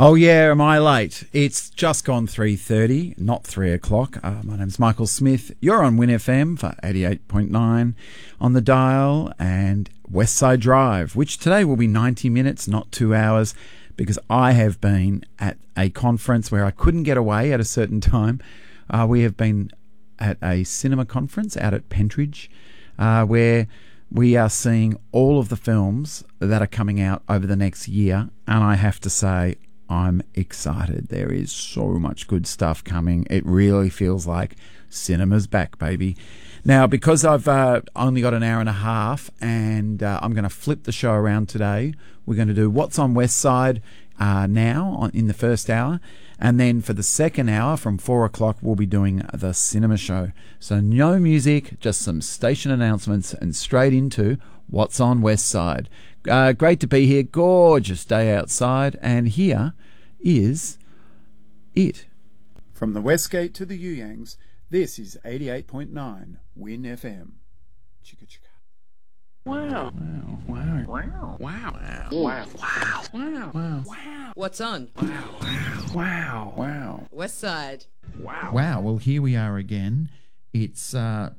Oh yeah, am I late? It's just gone 3:30, not 3 o'clock. My name's Michael Smith. You're on Win FM for 88.9 on the dial and Westside Drive, which today will be 90 minutes, not 2 hours, because I have been at a conference where I couldn't get away at a certain time. We have been at a cinema conference out at Pentridge, where we are seeing all of the films that are coming out over the next year, and I have to say, I'm excited. There is so much good stuff coming. It really feels like cinema's back, baby. Now, because I've only got an hour and a half and I'm going to flip the show around today, we're going to do What's on West Side in the first hour. And then for the second hour from 4 o'clock, we'll be doing the cinema show. So no music, just some station announcements and straight into What's on West Side. Great to be here. Gorgeous day outside. And here is it. From the Westgate to the Yuyangs, this is 88.9 Win FM. Chicka chicka. Wow. Wow. Wow. Wow. Wow. Wow. Wow. Wow. Wow. Wow. What's on? Wow. Wow. West Side. Wow. Wow. Well, here we are again. It's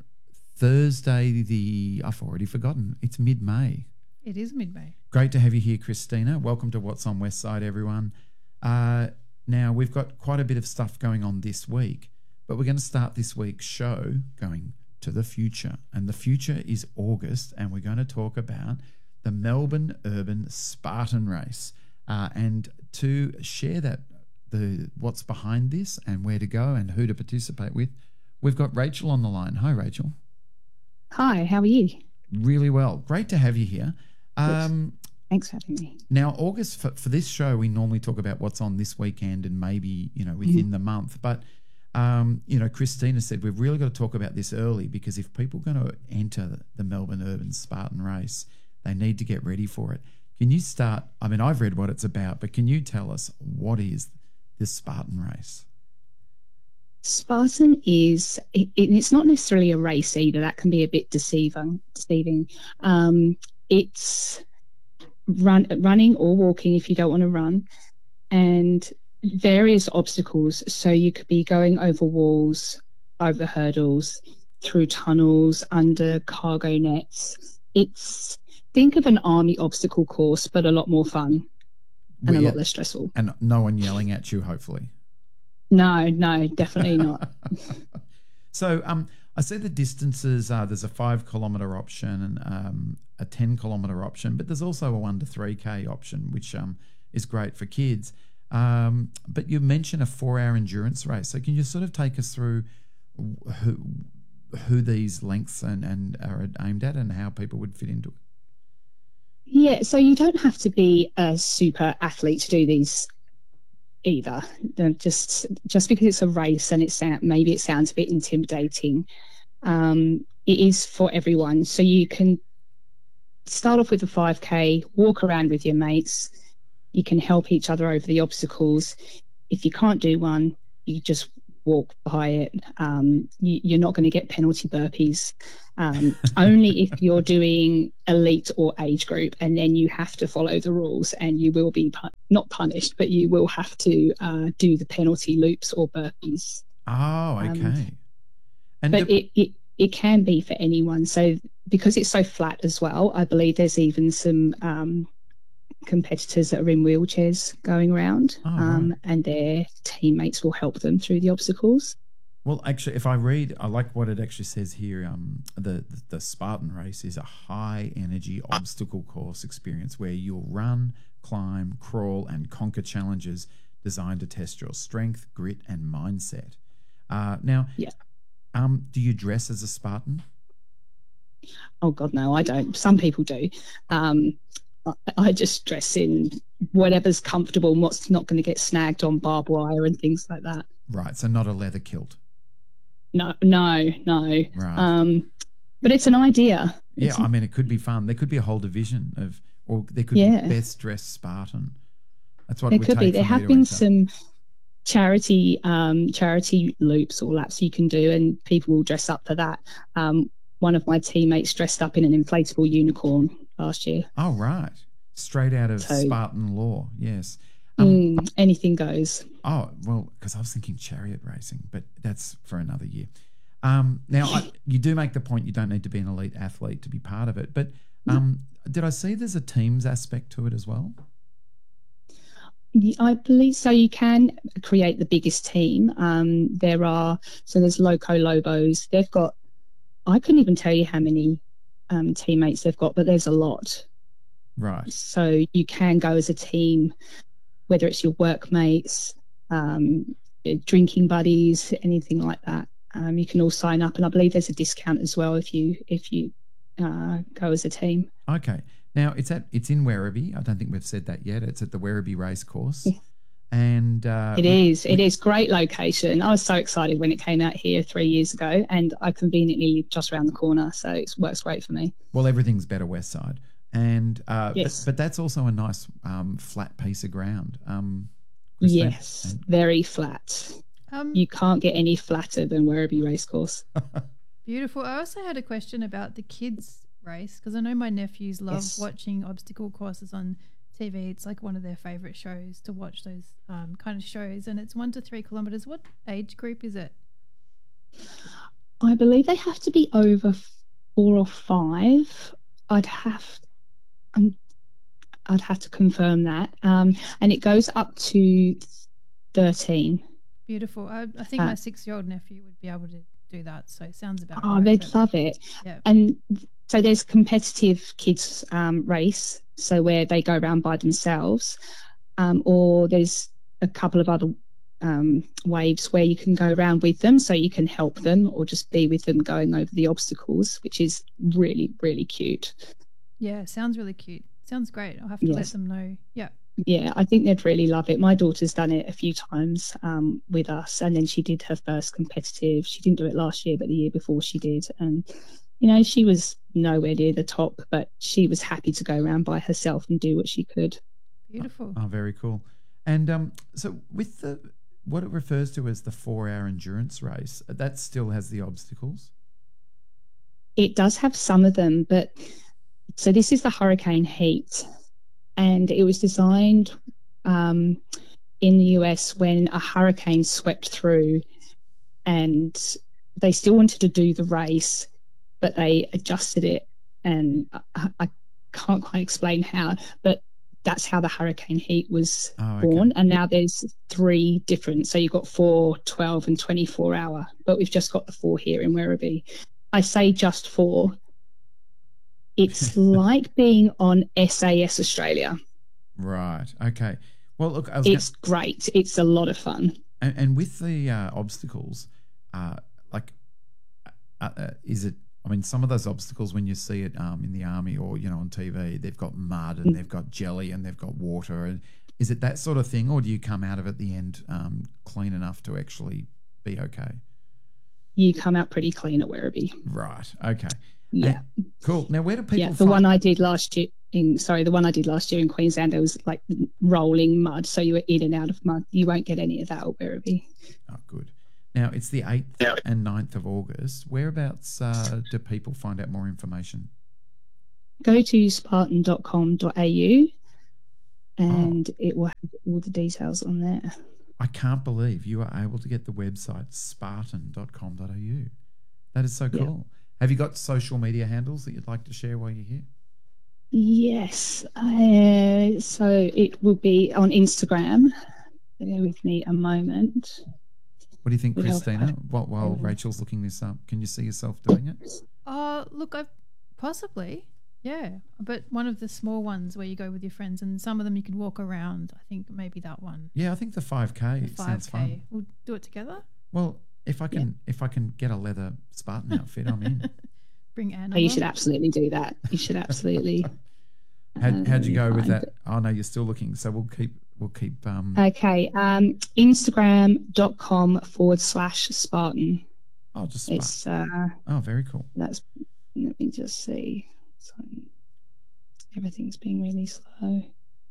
Thursday, I've already forgotten. It's mid-May. It is mid-May. Great to have you here, Christina. Welcome to What's on West Side, everyone. Now, we've got quite a bit of stuff going on this week, but we're going to start this week's show going to the future. And the future is August, and we're going to talk about the Melbourne Urban Spartan Race. And to share what's behind this and where to go and who to participate with, we've got Rachel on the line. Hi, Rachel. Hi, how are you? Really well. Great to have you here. Thanks for having me. Now, August, for this show, we normally talk about what's on this weekend and maybe, within the month. But, Christina said we've really got to talk about this early because if people are going to enter the Melbourne Urban Spartan Race, they need to get ready for it. Can you start? I mean, I've read what it's about, but can you tell us what is the Spartan Race? Spartan is, it's not necessarily a race either. That can be a bit deceiving. It's running or walking if you don't want to run, and various obstacles. So you could be going over walls, over hurdles, through tunnels, under cargo nets. Think of an army obstacle course, but a lot more fun and a lot less stressful. And no one yelling at you, hopefully. No, definitely not. So I see the distances. There's a 5 kilometre option and a 10 kilometre option, but there's also a 1 to 3K option, which is great for kids. But you mentioned a 4-hour endurance race. So can you sort of take us through who these lengths and are aimed at and how people would fit into it? Yeah, so you don't have to be a super athlete to do these either. Just because it's a race and maybe it sounds a bit intimidating, it is for everyone. So you can start off with a 5K, walk around with your mates. You can help each other over the obstacles. If you can't do one, you just walk by it. You're not going to get penalty burpees, only if you're doing elite or age group, and then you have to follow the rules and you will be not punished, but you will have to do the penalty loops or burpees. Oh, okay. But it can be for anyone. So because it's so flat as well, I believe there's even some competitors that are in wheelchairs going around, right. And their teammates will help them through the obstacles. Well, actually, if I read, I like what it actually says here. The Spartan Race is a high-energy obstacle course experience where you'll run, climb, crawl, and conquer challenges designed to test your strength, grit, and mindset. Do you dress as a Spartan? Oh, God, no, I don't. Some people do. I just dress in whatever's comfortable and what's not going to get snagged on barbed wire and things like that. Right, so not a leather kilt. No. Right. But it's an idea. I mean, it could be fun. There could be a whole division or there could be best dressed Spartan. That's what there could be. There have been some charity loops or laps you can do, and people will dress up for that. One of my teammates dressed up in an inflatable unicorn last year. Oh, right. Straight out of Spartan law, yes. Anything goes. Oh, well, because I was thinking chariot racing, but that's for another year. Now, you do make the point you don't need to be an elite athlete to be part of it, but did I see there's a teams aspect to it as well? I believe so. You can create the biggest team. There's Loco Lobos. They've got, I couldn't even tell you how many teammates they've got, but there's a lot. Right. So you can go as a team, whether it's your workmates, drinking buddies, anything like that. You can all sign up, and I believe there's a discount as well if you go as a team. Okay. Now it's in Werribee. I don't think we've said that yet. It's at the Werribee Racecourse, and it is great location. I was so excited when it came out here 3 years ago, and I conveniently live just around the corner, so it works great for me. Well, everything's better West Side, and yes. but that's also a nice flat piece of ground. Yes, very flat. You can't get any flatter than Werribee Racecourse. Beautiful. I also had a question about the kids race, because I know my nephews love watching obstacle courses on TV. It's like one of their favourite shows to watch, those kind of shows, and it's 1 to 3 kilometres. What age group is it? I believe they have to be over 4 or 5. I'd have to confirm that, and it goes up to 13. Beautiful. I think my 6-year-old nephew would be able to do that, so it sounds about right. Oh, they'd love it. Yeah. And so there's competitive kids race, so where they go around by themselves, or there's a couple of other waves where you can go around with them, so you can help them or just be with them going over the obstacles, which is really, really cute. Yeah, sounds really cute. Sounds great. I'll have to let them know. Yeah. Yeah, I think they'd really love it. My daughter's done it a few times with us, and then she did her first competitive. She didn't do it last year, but the year before she did. And, she was nowhere near the top, but she was happy to go around by herself and do what she could. Beautiful. Oh, very cool. And so with what it refers to as the 4-hour endurance race, that still has the obstacles? It does have some of them, but so this is the Hurricane Heat. And it was designed in the US when a hurricane swept through, and they still wanted to do the race, but they adjusted it. And I can't quite explain how, but that's how the Hurricane Heat was born. And now there's 3 different. So you've got 4, 12 and 24 hour, but we've just got the 4 here in Werribee. I say just 4. It's like being on SAS Australia. Right. Okay. Well, look, it's great. It's a lot of fun. And with the obstacles, is it? I mean, some of those obstacles when you see it in the army or on TV, they've got mud and they've got jelly and they've got water. And is it that sort of thing, or do you come out of at the end clean enough to actually be okay? You come out pretty clean at Werribee. Right. Okay. Yeah. Cool. Now, where do people? Yeah, the one I did last year in Queensland, there was like rolling mud, so you were in and out of mud. You won't get any of that at Werribee. Oh, good. Now it's the 8th and 9th of August. Whereabouts do people find out more information? Go to spartan.com.au and it will have all the details on there. I can't believe you are able to get the website spartan.com.au. That is so cool. Yeah. Have you got social media handles that you'd like to share while you're here? Yes. So it will be on Instagram. Bear with me a moment. What do you think, Christina? While Rachel's looking this up, can you see yourself doing it? Look, possibly, yeah. But one of the small ones where you go with your friends, and some of them you can walk around. I think maybe that one. Yeah, I think the 5K sounds fun. We'll do it together. Well, if I can get a leather Spartan outfit, I'm in. Bring Anna. Oh, you should absolutely do that. You should absolutely. How'd you go with that? Oh no, you're still looking. So we'll keep. Okay. Instagram.com/Spartan. Oh, just Spartan. It's very cool. Let me just see. So, everything's being really slow.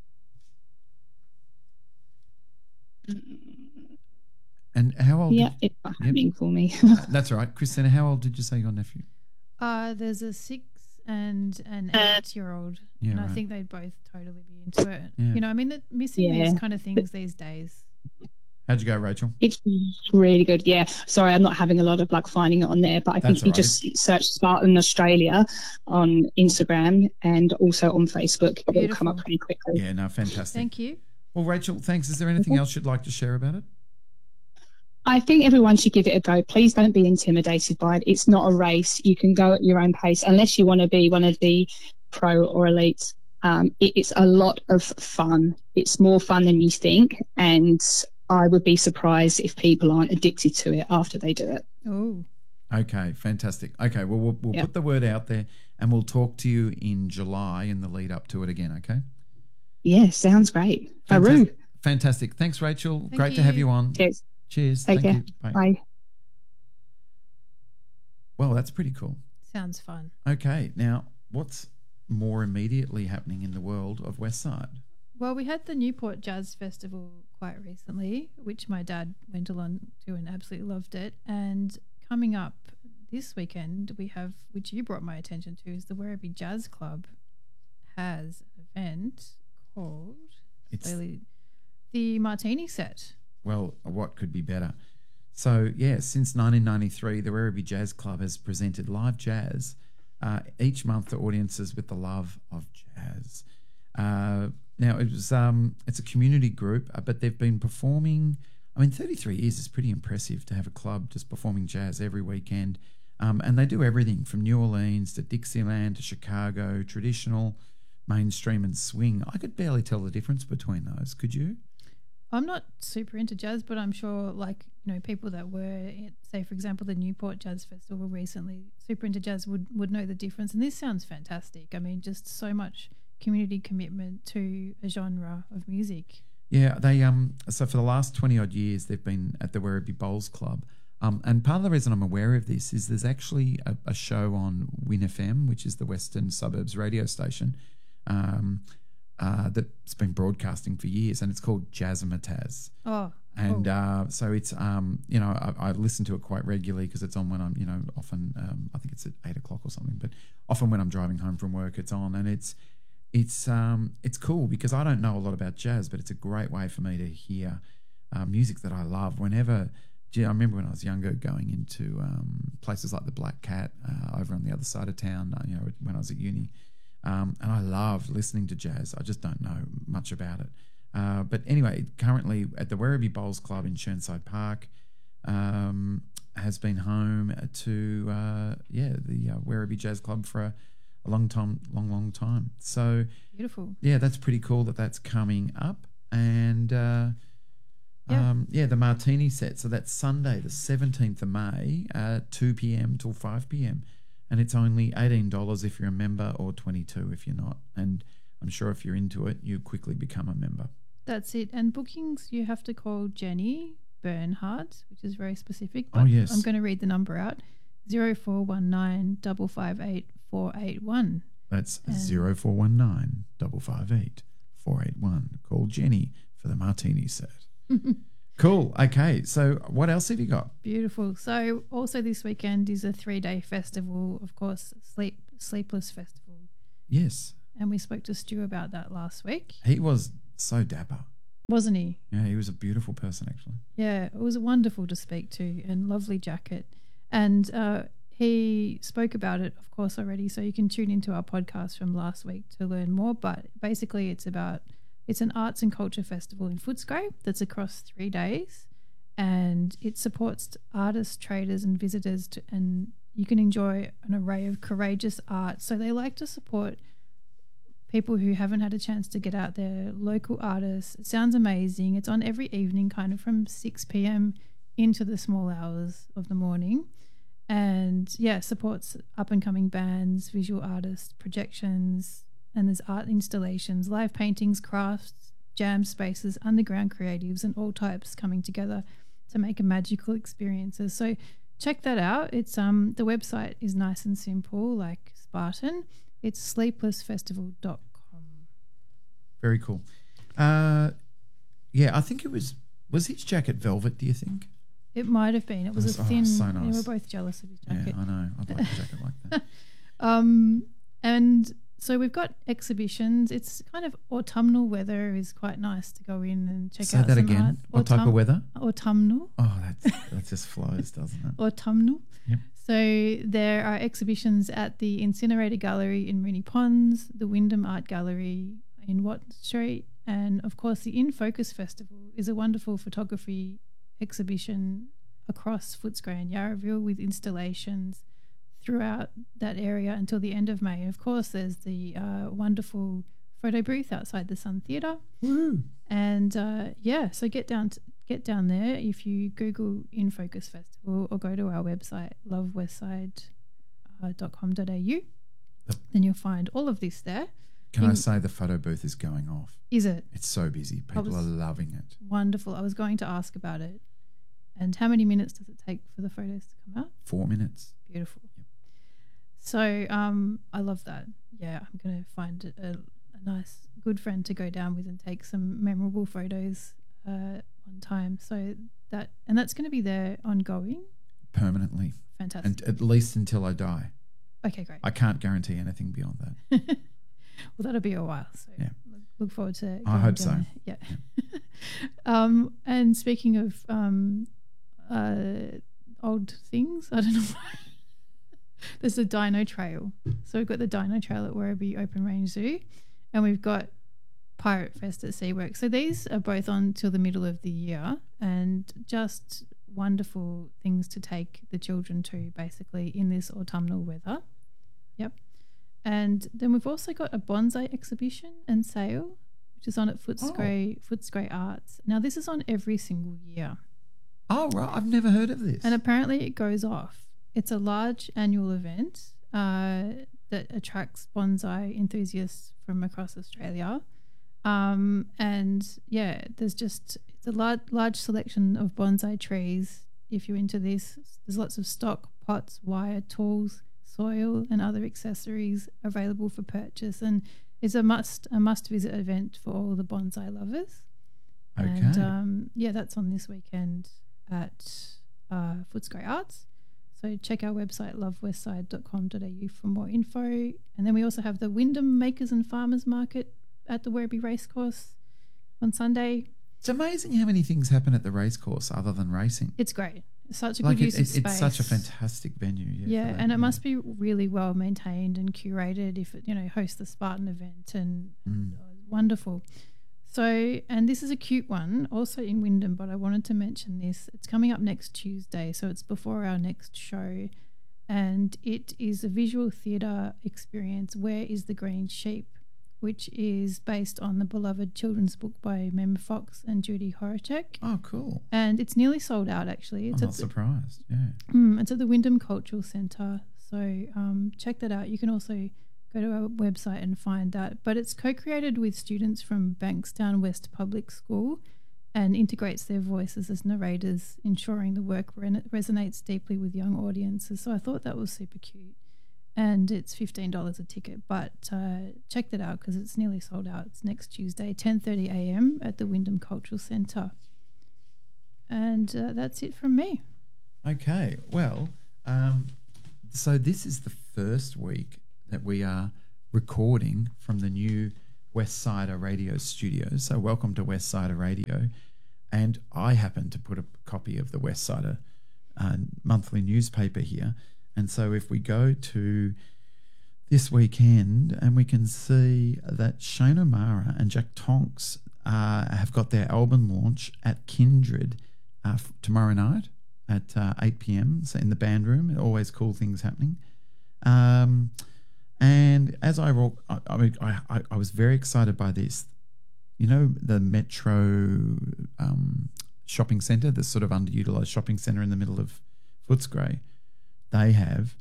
And how old? Yeah, it's not happening for me. That's all right. Christina, how old did you say your nephew? There's a 6, and an 8-year-old. Yeah, And I right. think they'd both totally be into it. Yeah. You know, I mean, missing Yeah. these kind of things these days. How'd you go, Rachel? It's really good. Yeah. Sorry, I'm not having a lot of luck finding it on there, but I think That's you all right. just search Spartan Australia on Instagram and also on Facebook. It will come up Beautiful. pretty quickly. Yeah, no, fantastic. Thank you. Well, Rachel, thanks. Is there anything else you'd like to share about it? I think everyone should give it a go. Please don't be intimidated by it. It's not a race. You can go at your own pace unless you want to be one of the pro or elites. It's a lot of fun. It's more fun than you think. And I would be surprised if people aren't addicted to it after they do it. Oh, Okay, fantastic. Okay, well, we'll Yeah. put the word out there and we'll talk to you in July in the lead up to it again, okay? Yeah, sounds great. Faru. Fantastic. Thanks, Rachel. Thank Great to have you. you on. Cheers. Cheers. Take Thank care. you. Bye. Bye. Well, that's pretty cool. sounds fun. Okay, now what's more immediately happening in the world of Westside? Well, we had the Newport Jazz Festival quite recently, which my dad went along to and absolutely loved it. And coming up this weekend, we have, which you brought my attention to, is the Werribee Jazz Club has an event called It's slowly, the Martini Set. Well, what could be better? So, yeah, since 1993, the Werribee Jazz Club has presented live jazz each month to audiences with the love of jazz. Now, it's a community group, but they've been performing. I mean, 33 years is pretty impressive to have a club just performing jazz every weekend. And they do everything from New Orleans to Dixieland to Chicago, traditional, mainstream, and swing. I could barely tell the difference between those. Could you? I'm not super into jazz, but I'm sure, like, you know, people that were, say, for example, the Newport Jazz Festival recently, super into jazz would know the difference. And this sounds fantastic. I mean, just so much community commitment to a genre of music. Yeah, they so for the last 20 odd years they've been at the Werribee Bowls Club. And part of the reason I'm aware of this is there's actually a show on Win FM, which is the Western Suburbs radio station, that's been broadcasting for years, and it's called Jazzamataz. Oh, And cool. so it's, you know, I listen to it quite regularly because it's on when I'm, you know, often, I think it's at 8 o'clock or something, but often when I'm driving home from work, it's on, and it's cool because I don't know a lot about jazz, but it's a great way for me to hear music that I love. Whenever, I remember when I was younger going into places like the Black Cat over on the other side of town, you know, when I was at uni, and I love listening to jazz. I just don't know much about it. But anyway, currently at the Werribee Bowls Club in Chirnside Park, has been home to the Werribee Jazz Club for a long time. So Beautiful. yeah, that's pretty cool that that's coming up. And the Martini Set. So that's Sunday, the 17th of May, 2 p.m. till 5 p.m. And it's only $18 if you're a member or $22 if you're not. And I'm sure if you're into it, you quickly become a member. That's it. And bookings, you have to call Jenny Bernhardt, which is very specific. Oh, But yes. I'm going to read the number out: 0419 558 481. That's And- 0419 558 481. Call Jenny for the Martini Set. Cool. Okay. So what else have you got? Beautiful. So also this weekend is a 3-day festival, of course, Sleepless Festival. Yes. And we spoke to Stu about that last week, He was so dapper. wasn't he? Yeah, he was a beautiful person, actually. Yeah, it was wonderful to speak to, and lovely jacket. And he spoke about it, of course, already. So you can tune into our podcast from last week to learn more. But basically, it's an arts and culture festival in Footscray that's across 3 days, and it supports artists, traders, and visitors, and you can enjoy an array of courageous art. So they like to support people who haven't had a chance to get out there, local artists. It sounds amazing. It's on every evening, kind of from 6 p.m. into the small hours of the morning. And yeah, supports up and coming bands, visual artists, projections, and there's art installations, live paintings, crafts, jam spaces, underground creatives, and all types coming together to make a magical experiences. So check that out. It's the website is nice and simple, like Spartan. It's sleeplessfestival.com. Very cool. Yeah, I think it was his jacket velvet, do you think? It might have been. It was a Oh, thin. so They nice. were both jealous of his jacket. Yeah, I know. I'd like a jacket like that. And so we've got exhibitions. It's kind of autumnal weather is quite nice to go in and check Say out that some again. art. What type of weather? Autumnal. Oh, that just flows, doesn't it? Autumnal. Yep. So there are exhibitions at the Incinerator Gallery in Moonee Ponds, the Wyndham Art Gallery in Watt Street, and of course the In Focus Festival is a wonderful photography exhibition across Footscray and Yarraville with installations throughout that area until the end of May. And of course, there's the wonderful photo booth outside the Sun Theatre. Woo. And so get down there if you Google In Focus Festival or go to our website lovewestside.com.au. Then you'll find all of this there. Can I say the photo booth is going off? Is it? It's so busy. People are loving it. Wonderful. I was going to ask about it. And how many minutes does it take for the photos to come out? 4 minutes. Beautiful. So I love that. Yeah, I'm going to find a nice, good friend to go down with and take some memorable photos one time. So that's going to be there ongoing. Permanently. Fantastic. And at least until I die. Okay, great. I can't guarantee anything beyond that. Well, that'll be a while. So yeah. Look forward to I hope so. Yeah. And speaking of old things, I don't know. There's the Dino Trail. So we've got the Dino Trail at Werribee Open Range Zoo, and we've got Pirate Fest at SeaWorks. So these are both on till the middle of the year, and just wonderful things to take the children to, basically, in this autumnal weather. Yep. And then we've also got a bonsai exhibition and sale, which is on at Footscray Arts. Now, this is on every single year. Oh, right. I've never heard of this. And apparently it goes off. It's a large annual event that attracts bonsai enthusiasts from across Australia. And yeah, it's a large selection of bonsai trees. If you're into this, there's lots of stock, pots, wire, tools, soil, and other accessories available for purchase. And it's a must visit event for all the bonsai lovers. Okay. And that's on this weekend at Footscray Arts. So check our website, lovewestside.com.au, for more info. And then we also have the Wyndham Makers and Farmers Market at the Werribee Racecourse on Sunday. It's amazing how many things happen at the racecourse other than racing. It's great. It's such a good use of space. It's such a fantastic venue. Yeah, and it must be really well maintained and curated if it, hosts the Spartan event, and wonderful. So, and this is a cute one, also in Wyndham, but I wanted to mention this. It's coming up next Tuesday, so it's before our next show, and it is a visual theatre experience, Where is the Green Sheep?, which is based on the beloved children's book by Mem Fox and Judy Horacek. Oh, cool. And it's nearly sold out, actually. I'm not surprised, yeah. It's at the Wyndham Cultural Centre, so check that out. You can also go to our website and find that. But it's co-created with students from Bankstown West Public School and integrates their voices as narrators, ensuring the work resonates deeply with young audiences. So I thought that was super cute. And it's $15 a ticket, but check that out because it's nearly sold out. It's next Tuesday, 10:30 a.m. at the Wyndham Cultural Centre. And that's it from me. Okay, well, so this is the first week that we are recording from the new Westsider Radio Studios. So welcome to Westsider Radio. And I happen to put a copy of the Westsider monthly newspaper here. And so if we go to this weekend, and we can see that Shane O'Mara and Jack Tonks have got their album launch at Kindred tomorrow night at 8 p.m. So in the band room, always cool things happening. And as I was very excited by this. The Metro shopping centre, the sort of underutilised shopping centre in the middle of Footscray. They have,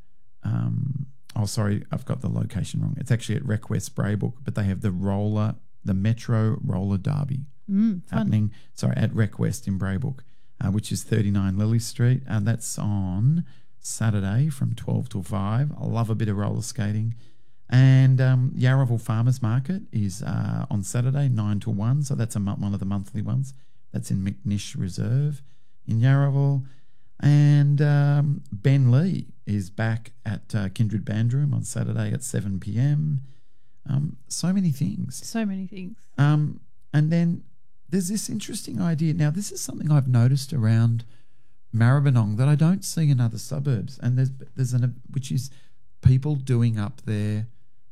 I've got the location wrong. It's actually at Rec West Braybrook, but they have the Metro Roller Derby happening. Sorry, at Rec West in Braybrook, which is 39 Lily Street, and that's on Saturday from 12 till 5. I love a bit of roller skating. And Yarraville Farmers Market is on Saturday 9 till 1, so that's one of the monthly ones. That's in McNish Reserve in Yarraville. And Ben Lee is back at Kindred Bandroom on Saturday at 7 p.m. So many things. So many things. And then there's this interesting idea. Now, this is something I've noticed around Maribyrnong that I don't see in other suburbs, and which is people doing up their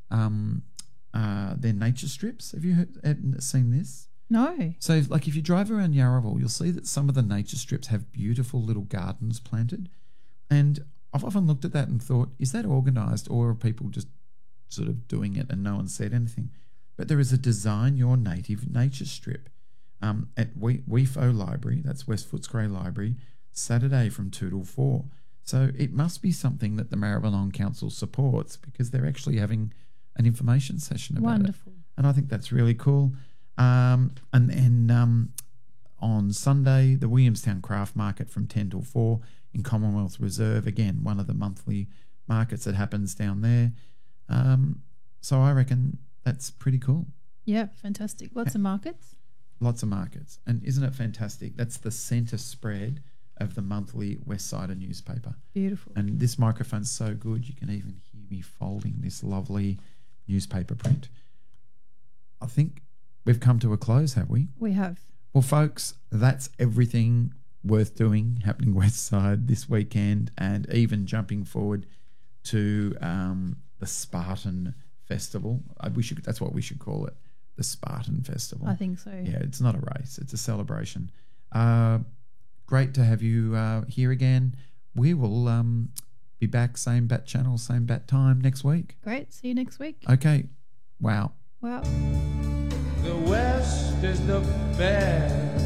nature strips. Have you seen this? No. So, like, if you drive around Yarraville, you'll see that some of the nature strips have beautiful little gardens planted. And I've often looked at that and thought, is that organised, or are people just sort of doing it and no one said anything? But there is a Design Your Native nature strip at WeFo Library, that's West Footscray Library, Saturday from 2 till 4. So it must be something that the Maribyrnong Council supports, because they're actually having an information session about Wonderful. it. And I think that's really cool. And then on Sunday, the Williamstown Craft Market from 10 till 4 in Commonwealth Reserve. Again, one of the monthly markets that happens down there. So I reckon that's pretty cool. Yeah, fantastic. Lots of markets. Lots of markets. And isn't it fantastic? That's the centre spread of the monthly Westsider newspaper. Beautiful. And this microphone's so good you can even hear me folding this lovely newspaper print. I think we've come to a close, have we? We have. Well, folks, that's everything worth doing happening Westside this weekend, and even jumping forward to the Spartan Festival. That's what we should call it, the Spartan Festival. I think so. Yeah, it's not a race, it's a celebration. Great to have you here again. We will be back, same bat channel, same bat time next week. Great. See you next week. Okay. Wow. Wow. The West is the best.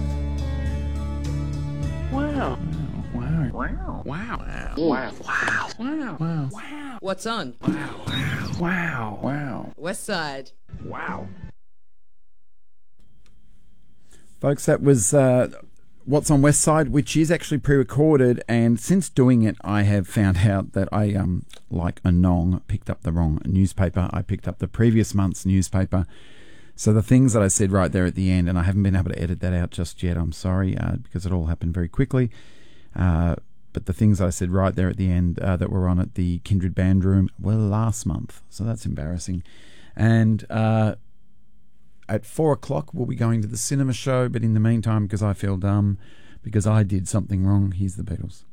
Wow. Wow. Wow. Wow. Wow. Wow. Wow. Wow. Wow. What's on? Wow. Wow. West Side. Wow. Folks, that was What's on Westside, which is actually pre-recorded, and since doing it, I have found out that I, like a nong, picked up the wrong newspaper. I picked up the previous month's newspaper. So the things that I said right there at the end, and I haven't been able to edit that out just yet, I'm sorry, because it all happened very quickly. But the things I said right there at the end that were on at the Kindred Bandroom were last month. So that's embarrassing. And at 4 o'clock, we'll be going to the cinema show. But in the meantime, because I feel dumb, because I did something wrong, here's the Beatles.